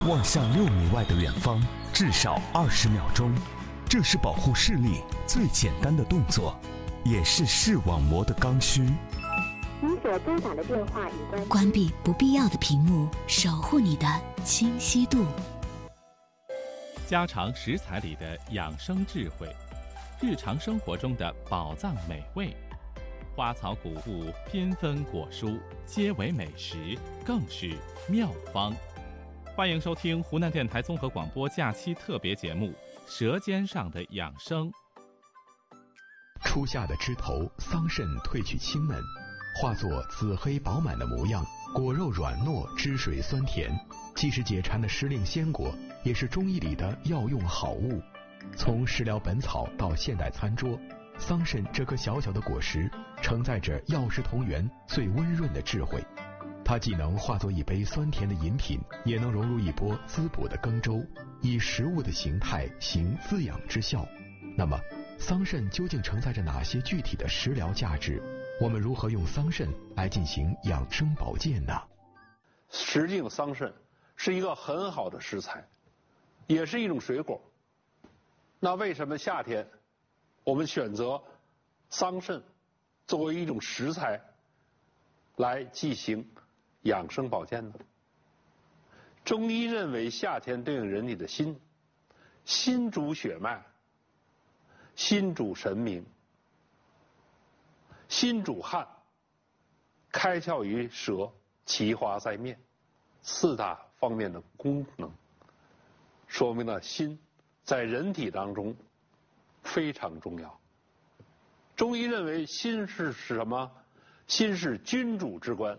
望向6米外的远方，至少20秒钟。这是保护视力最简单的动作，也是视网膜的刚需。 你所拨打的电话已关闭不必要的屏幕，守护你的清晰度。 家常食材里的养生智慧，日常生活中的宝藏美味，花草谷物缤纷果蔬，皆为美食，更是妙方。欢迎收听湖南电台综合广播假期特别节目《舌尖上的养生》。 初夏的枝头，桑葚褪去青嫩，化作紫黑饱满的模样，果肉软糯，汁水酸甜，既是解馋的时令鲜果，也是中医里的药用好物。从食疗本草到现代餐桌，桑葚这颗小小的果实，承载着药食同源最温润的智慧。它既能化作一杯酸甜的饮品，也能融入一波滋补的羹粥，以食物的形态行滋养之效。那么，桑葚究竟承载着哪些具体的食疗价值？我们如何用桑葚来进行养生保健呢？ 实际上，桑葚是一个很好的食材，也是一种水果。那为什么夏天我们选择桑葚作为一种食材来进行养生保健呢？中医认为，夏天对应人体的心，心主血脉，心主神明，心主汗，开窍于舌，其华在面，4大方面的功能，说明了心在人体当中非常重要。中医认为，心是什么？心是君主之官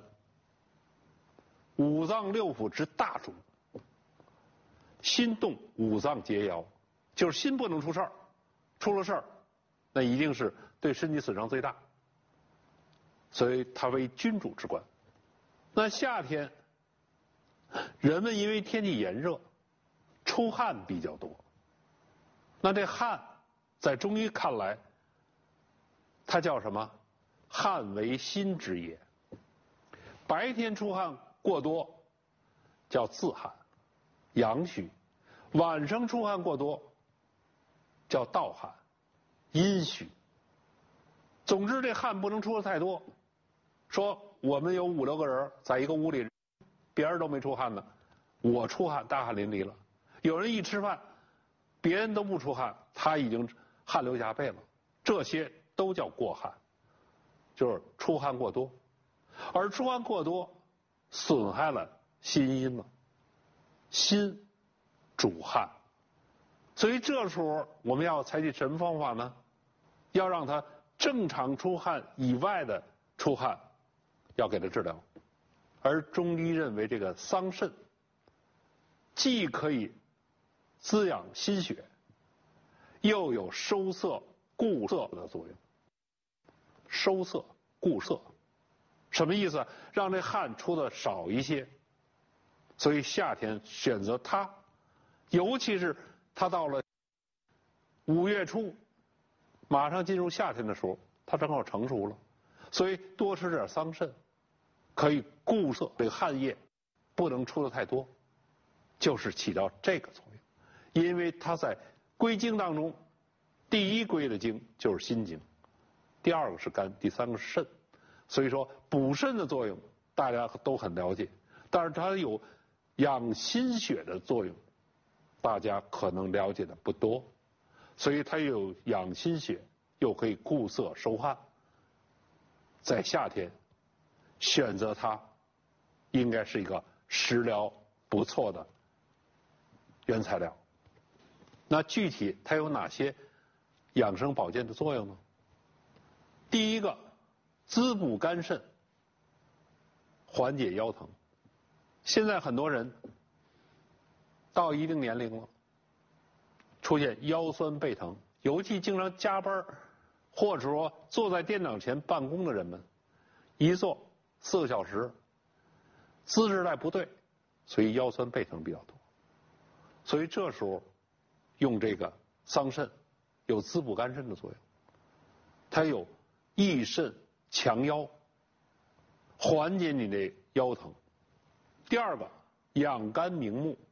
，5脏6腑之大主。心动5脏皆夭，就是心不能出事儿，出了事儿，那一定是对身体损伤最大。所以它为君主之官。那夏天，人们因为天气炎热，出汗比较多。那这汗，在中医看来，它叫什么？汗为心之也。白天出汗过多，叫自汗，阳虚；晚上出汗过多，叫盗汗，阴虚。总之，这汗不能出的太多。说我们有5、6个人在一个屋里，别人都没出汗呢，我出汗大汗淋漓了。有人一吃饭，别人都不出汗，他已经汗流浃背了，这些都叫过汗，就是出汗过多。而出汗过多损害了心阴了，心主汗，所以这时候我们要采取什么方法呢？要让他正常出汗以外的出汗要给他治疗。而中医认为，这个桑葚既可以滋养心血，又有收涩固涩的作用。收涩固涩什么意思？让这汗出的少一些。所以夏天选择它，尤其是它到了5月初，马上进入夏天的时候，它正好成熟了，所以多吃点桑葚，可以固涩这个汗液，不能出的太多，就是起到这个作用。因为它在归经当中，第1归的经就是心经，第2个是肝，第3个是肾。所以说补肾的作用大家都很了解，但是它有养心血的作用，大家可能了解的不多。所以它有养心血，又可以固涩收汗。在夏天选择它，应该是一个食疗不错的原材料。那具体它有哪些养生保健的作用呢？第1个，滋补肝肾，缓解腰疼。现在很多人到一定年龄了，出现腰酸背疼，尤其经常加班或者说坐在电脑前办公的人们，一坐4个小时，姿势带不对，所以腰酸背疼比较多。所以这时候用这个桑葚，有滋补肝肾的作用，它有益肾强腰，缓解你的腰疼。第2个，养肝明目，